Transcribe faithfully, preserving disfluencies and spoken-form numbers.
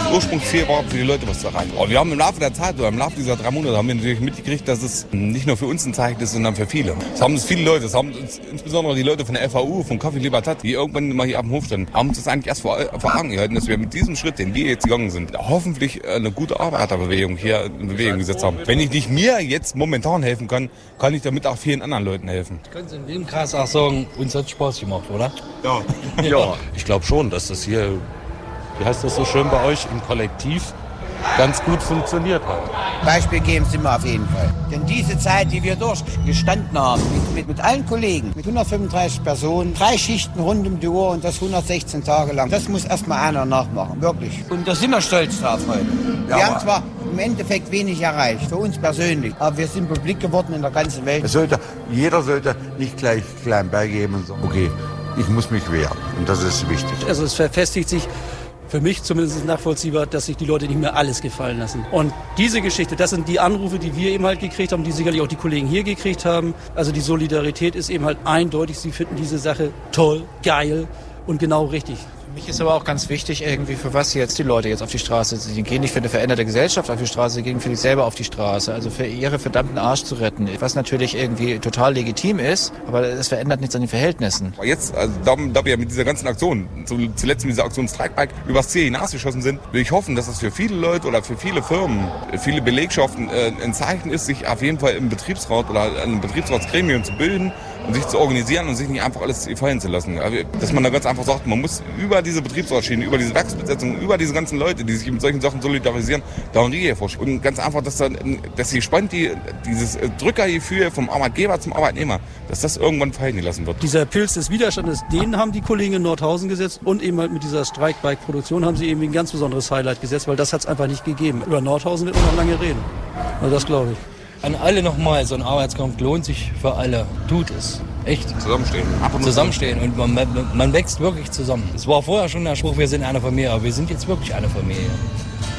Ursprungsziel war, für die Leute was zu erreichen. Aber wir haben im Laufe der Zeit, oder im Laufe dieser drei Monate, haben wir natürlich mitgekriegt, dass es nicht nur für uns ein Zeichen ist, sondern für viele. Das haben es viele Leute, das haben uns, insbesondere die Leute von der F A U, von Café Libertad, die irgendwann mal hier auf dem Hof standen, haben uns das eigentlich erst vor, vor Augen gehalten, dass wir mit diesem Schritt, den wir jetzt gegangen sind, hoffentlich eine gute Arbeiterbewegung hier in Bewegung gesetzt haben. Wenn ich nicht mir jetzt momentan helfen kann, kann ich damit auch vielen anderen Leuten helfen. Können Sie in dem Kreis auch sagen, uns hat Spaß gemacht, oder? Ja. Ja, ich glaube schon, dass das hier, wie heißt das so schön bei euch, im Kollektiv ganz gut funktioniert hat. Beispiel geben Sie mir auf jeden Fall. Denn diese Zeit, die wir durchgestanden haben, mit, mit, mit allen Kollegen, mit hundertfünfunddreißig Personen, drei Schichten rund um die Uhr und das hundertsechzehn Tage lang, das muss erstmal einer nachmachen, wirklich. Und da sind wir stolz drauf heute. Ja, wir haben zwar im Endeffekt wenig erreicht, für uns persönlich, aber wir sind publik geworden in der ganzen Welt. Es sollte, jeder sollte nicht gleich klein beigeben und sagen, okay, ich muss mich wehren. Und das ist wichtig. Also es verfestigt sich, für mich zumindest nachvollziehbar, dass sich die Leute nicht mehr alles gefallen lassen. Und diese Geschichte, das sind die Anrufe, die wir eben halt gekriegt haben, die sicherlich auch die Kollegen hier gekriegt haben. Also die Solidarität ist eben halt eindeutig. Sie finden diese Sache toll, geil und genau richtig. Für mich ist aber auch ganz wichtig, irgendwie für was jetzt die Leute jetzt auf die Straße sind. Die gehen nicht für eine veränderte Gesellschaft auf die Straße, sie gehen für sich selber auf die Straße. Also für ihre verdammten Arsch zu retten. Was natürlich irgendwie total legitim ist, aber es verändert nichts an den Verhältnissen. Jetzt, also da, da wir mit dieser ganzen Aktion, zuletzt mit dieser Aktion Strikebike, übers Ziel hinausgeschossen sind, will ich hoffen, dass das für viele Leute oder für viele Firmen, viele Belegschaften äh, ein Zeichen ist, sich auf jeden Fall im Betriebsrat oder einem Betriebsratsgremium zu bilden und sich zu organisieren und sich nicht einfach alles fallen zu lassen. Dass man da ganz einfach sagt, man muss über diese Betriebsratsschienen, über diese Werksbesetzung, über diese ganzen Leute, die sich mit solchen Sachen solidarisieren, da eine Riege hervorstellen. Und ganz einfach, dass, da, dass sie spannend die, dieses Drückergefühl vom Arbeitgeber zum Arbeitnehmer, dass das irgendwann fallen gelassen wird. Dieser Pilz des Widerstandes, den haben die Kollegen in Nordhausen gesetzt und eben halt mit dieser Strikebike-Produktion haben sie eben ein ganz besonderes Highlight gesetzt, weil das hat es einfach nicht gegeben. Über Nordhausen wird man noch lange reden. Also das glaube ich. An alle nochmal, so ein Arbeitskampf lohnt sich für alle. Tut es. Echt. Zusammenstehen. Zusammenstehen. Und man, man, man wächst wirklich zusammen. Es war vorher schon der Spruch, wir sind eine Familie, aber wir sind jetzt wirklich eine Familie.